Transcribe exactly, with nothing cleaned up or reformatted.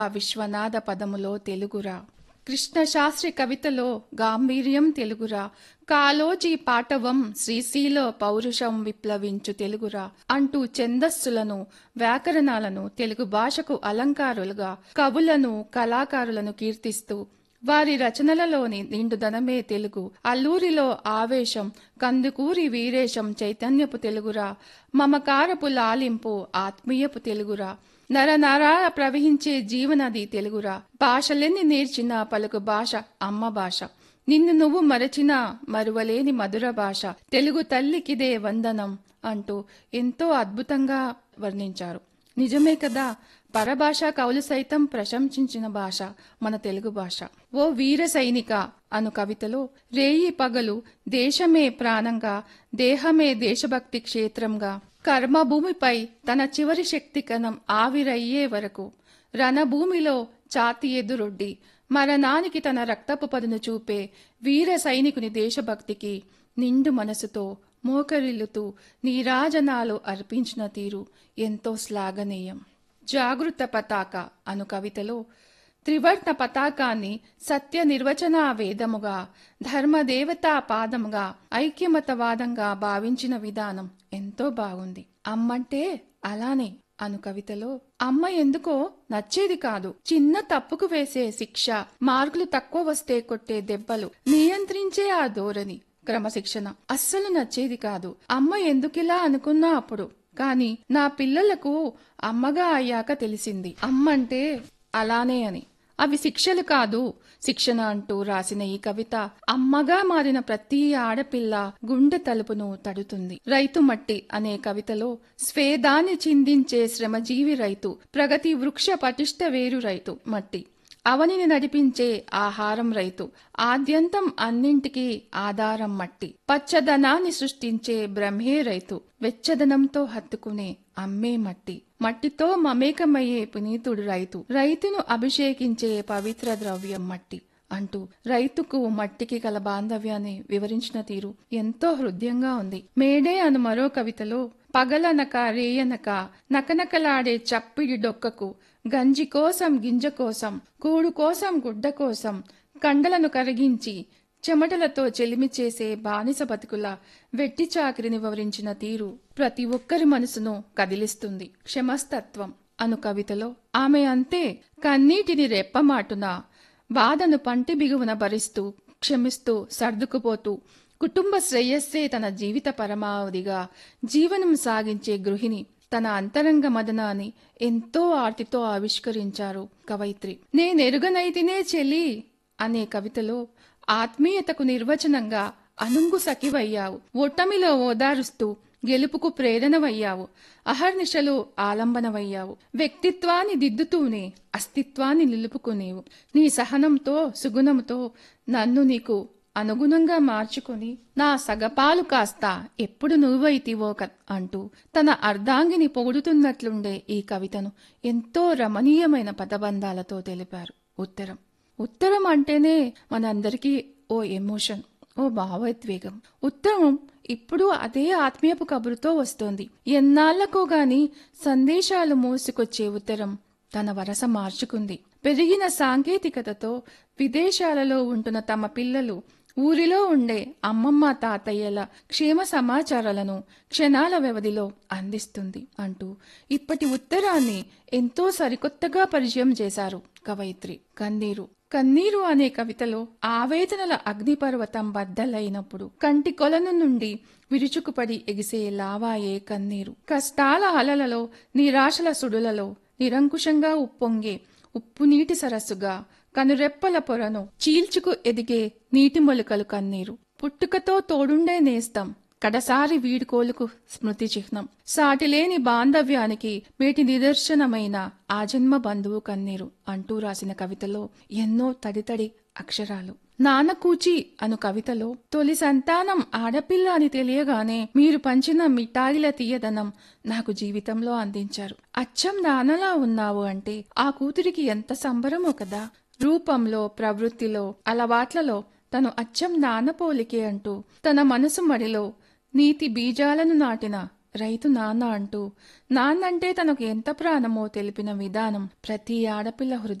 ఆ విశ్వనాథ పదములో తెలుగురా. కృష్ణశాస్త్రి కవితలో గాంభీర్యం తెలుగురా. కాలోజీ పాటవం శ్రీశీల పౌరుషం విప్లవించు తెలుగురా అంటూ ఛందస్సులను వ్యాకరణాలను తెలుగు భాషకు అలంకారులుగా కవులను కళాకారులను కీర్తిస్తూ వారి రచనలలోని నిండుదనమే తెలుగు. అల్లూరిలో ఆవేశం, కందుకూరి వీరేశం చైతన్యపు తెలుగురా. మమకారపు లాలింపు ఆత్మీయపు తెలుగురా. నరనరాల ప్రవహించే జీవనది తెలుగురా. భాషలెన్ని నేర్చిన పలుకు భాష అమ్మ భాష. నిన్ను నువ్వు మరచినా మరువలేని మధుర భాష. తెలుగు తల్లికిదే వందనం అంటూ ఎంతో అద్భుతంగా వర్ణించారు. నిజమే కదా, పరభాషా కవులు సైతం ప్రశంసించిన భాష మన తెలుగు భాష. ఓ వీర సైనిక అను కవితలో రేయి పగలు దేశమే ప్రాణంగా, దేహమే దేశభక్తి క్షేత్రంగా, కర్మభూమిపై తన చివరి శక్తి కణం ఆవిరయ్యే వరకు రణభూమిలో ఛాతి ఎదురొడ్డి మరణానికి తన రక్తపు పదును చూపే వీర సైనికుని దేశభక్తికి నిండు మనసుతో మోకరిల్లుతూ నీరాజనాలు అర్పించిన తీరు ఎంతో శ్లాఘనీయం. జాగృత పతాక అను కవితలో త్రివర్ణ పతాకాన్ని సత్య నిర్వచన వేదముగా, ధర్మదేవతా పాదముగా, ఐక్యమతవాదంగా భావించిన విధానం ఎంతో బాగుంది. అమ్మంటే అలానే అను కవితలో అమ్మ ఎందుకో నచ్చేది కాదు. చిన్న తప్పుకు వేసే శిక్ష, మార్కులు తక్కువ వస్తే కొట్టే దెబ్బలు, నియంత్రించే ఆ ధోరణి, క్రమశిక్షణ అస్సలు నచ్చేది కాదు. అమ్మ ఎందుకిలా అనుకున్నా అప్పుడు, కాని నా పిల్లలకు అమ్మగా అయ్యాక తెలిసింది అమ్మంటే అలానే అని. అవి శిక్షలు కాదు, శిక్షణ అంటూ రాసిన ఈ కవిత అమ్మగా మారిన ప్రతి ఆడపిల్ల గుండె తలుపును తడుతుంది. రైతు మట్టి అనే కవితలో స్వేదాన్ని చిందించే శ్రమజీవి రైతు, ప్రగతి వృక్ష పటిష్ట వేరు రైతు మట్టి, అవనిని నడిపించే ఆహారం రైతు, ఆద్యంతం అన్నింటికీ ఆధారం మట్టి, పచ్చదనాన్ని సృష్టించే బ్రహ్మే రైతు, వెచ్చదనంతో హత్తుకునే అమ్మే మట్టి, మట్టితో మమేకమయ్యే పునీతుడు రైతు, రైతును అభిషేకించే పవిత్ర ద్రవ్యం మట్టి అంటూ రైతుకు మట్టికి గల బాంధవ్యాన్ని వివరించిన తీరు ఎంతో హృదయంగా ఉంది. మేడే అను మరో కవితలో పగలనక రేయనక నకనకలాడే చప్పిడి డొక్కకు, గంజి కోసం గింజ కోసం, కూడు కోసం గుడ్డ కోసం కండలను కరిగించి చెమటలతో చెలిమి చేసే బానిస బతుకుల వెట్టి చాకిరిని వివరించిన తీరు ప్రతి ఒక్కరి మనసును కదిలిస్తుంది. క్షమస్తత్వం అను కవితలో ఆమె అంతే కన్నీటిని రెప్పమాటున, బాధను పంటి బిగువున భరిస్తూ క్షమిస్తూ సర్దుకుపోతూ కుటుంబ శ్రేయస్సే తన జీవిత పరమావధిగా జీవనం సాగించే గృహిణి తన అంతరంగ మదనాన్ని ఎంతో ఆర్తితో ఆవిష్కరించారు కవయిత్రి. నేనెరుగనైతినే చెలి అనే కవితలో ఆత్మీయతకు నిర్వచనంగా అనుంగు సఖివయ్యావు, ఓటమిలో ఓదారుస్తూ గెలుపుకు ప్రేరణవయ్యావు, అహర్నిశలు ఆలంబనవయ్యావు, వ్యక్తిత్వాన్ని దిద్దుతూనే అస్తిత్వాన్ని నిలుపుకునేవు, నీ సహనంతో సుగుణంతో నన్ను నీకు అనుగుణంగా మార్చుకుని నా సగపాలు కాస్త ఎప్పుడు నువ్వైతివో అంటూ తన అర్ధాంగిని పొగుడుతున్నట్లుండే ఈ కవితను ఎంతో రమణీయమైన పదబంధాలతో తెలిపారు. ఉత్తరం ఉత్తరం అంటేనే మనందరికీ ఓ ఎమోషన్, ఓ భావోద్వేగం. ఉత్తరం ఇప్పుడు అదే ఆత్మీయపు కబురుతో వస్తోంది. ఎన్నాళ్లకో గాని సందేశాలు మోసుకొచ్చే ఉత్తరం తన వరస మార్చుకుంది. పెరిగిన సాంకేతికతతో విదేశాలలో ఉంటున్న తమ పిల్లలు ఊరిలో ఉండే అమ్మమ్మ తాతయ్యల క్షేమ సమాచారాలను క్షణాల వ్యవధిలో అందిస్తుంది అంటూ ఇప్పటి ఉత్తరాన్ని ఎంతో సరికొత్తగా పరిచయం చేశారు కవయిత్రి. కన్నీరు కన్నీరు అనే కవితలో ఆవేదనల అగ్నిపర్వతం బద్దలైనప్పుడు కంటి కొలను నుండి విరుచుకుపడి ఎగిసే లావాయే కన్నీరు. కష్టాల అలలలో, నిరాశల సుడులలో నిరంకుశంగా ఉప్పొంగే ఉప్పు నీటి సరస్సుగా కనురెప్పల పొరను చీల్చుకు ఎదిగే నీటి మొలకలు కన్నీరు. పుట్టుకతో తోడుండే నేస్తం, కడసారి వీడుకోలుకు స్మృతి చిహ్నం, సాటిలేని బాంధవ్యానికి వీటి నిదర్శనమైన ఆ జన్మ బంధువు కన్నీరు అంటూ రాసిన కవితలో ఎన్నో తడితడి అక్షరాలు. నానకూచి అను కవితలో తొలి సంతానం ఆడపిల్ల అని తెలియగానే మీరు పంచిన మిఠాయిల తీయదనం నాకు జీవితంలో అందించారు. అచ్చం నాన్నలా ఉన్నావు అంటే ఆ కూతురికి ఎంత సంబరమో కదా. రూపంలో, ప్రవృత్తిలో, అలవాట్లలో తను అచ్చం నాన్న పోలికే అంటూ తన మనసు మడిలో నీతి బీజాలను నాటిన రైతు నాన్న అంటూ నాన్నంటే తనకు ఎంత ప్రాణమో తెలిపిన విధానం ప్రతి ఆడపిల్ల హృదయం